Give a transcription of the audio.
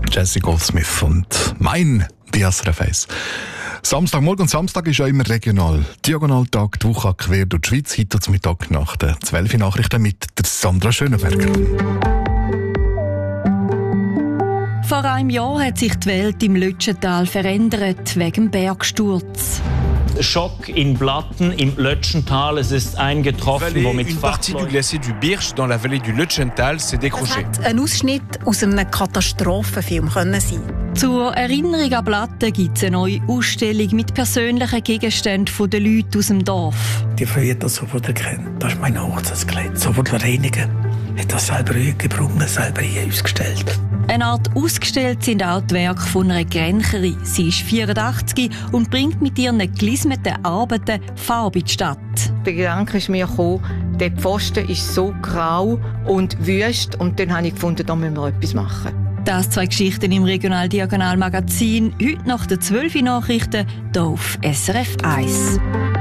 Jesse Goldsmith und mein SRF 1. Samstagmorgen und Samstag ist ja immer regional. Diagonaltag, die Woche quer durch die Schweiz. Heute zum Mittag nach den 12 Nachrichten mit der Sandra Schönenberger. Vor einem Jahr hat sich die Welt im Lötschental verändert wegen dem Bergsturz. Schock in Blatten im Lötschental. Es ist eingetroffen, womit Une partie du glacier du Birch dans la vallée du Lötschental s'est décroché. Das hätte ein Ausschnitt aus einem Katastrophenfilm können sein. Zur Erinnerung an Blatten gibt es eine neue Ausstellung mit persönlichen Gegenständen der Leute aus dem Dorf. Die Frau hat das sofort erkannt. Das ist mein Hochzeitskleid. Sofort reinigen. Hat das selber gebrungen, selber hier ausgestellt. Eine Art ausgestellt sind auch die Werke von einer Grencherin. Sie ist 84 und bringt mit ihren gelismeten Arbeiten Farbe in die Stadt. Der Gedanke ist mir gekommen, der Pfosten ist so grau und wüst. Und dann habe ich gefunden, da müssen wir etwas machen. Das 2 Geschichten im Regional-Diagonal-Magazin. Heute nach den 12 Nachrichten hier auf SRF 1.